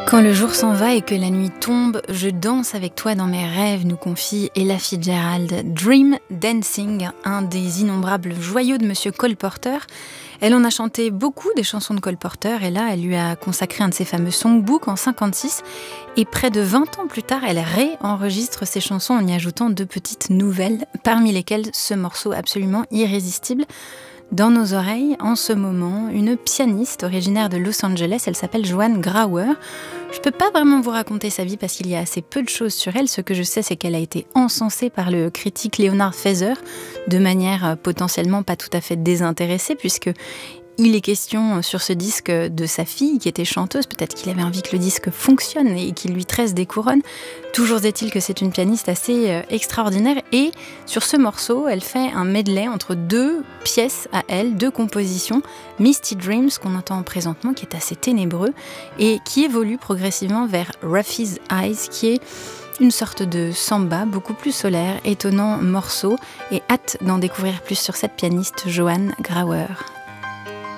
Quand le jour s'en va et que la nuit tombe, je danse avec toi dans mes rêves, nous confie Ella Fitzgerald. Dream Dancing, un des innombrables joyaux de Monsieur Cole Porter. Elle en a chanté beaucoup des chansons de Cole Porter et là, elle lui a consacré un de ses fameux songbooks en 1956. Et près de 20 ans plus tard, elle réenregistre ses chansons en y ajoutant 2 petites nouvelles, parmi lesquelles ce morceau absolument irrésistible. Dans nos oreilles, en ce moment, une pianiste originaire de Los Angeles, elle s'appelle Joan Grauer. Je ne peux pas vraiment vous raconter sa vie parce qu'il y a assez peu de choses sur elle. Ce que je sais, c'est qu'elle a été encensée par le critique Leonard Feather de manière potentiellement pas tout à fait désintéressée, puisque il est question sur ce disque de sa fille qui était chanteuse. Peut-être qu'il avait envie que le disque fonctionne et qu'il lui tresse des couronnes. Toujours est-il que c'est une pianiste assez extraordinaire. Et sur ce morceau, elle fait un medley entre 2 pièces à elle, 2 compositions. Misty Dreams, qu'on entend présentement, qui est assez ténébreux et qui évolue progressivement vers Ruffy's Eyes, qui est une sorte de samba beaucoup plus solaire, étonnant morceau. Et hâte d'en découvrir plus sur cette pianiste Joan Grauer.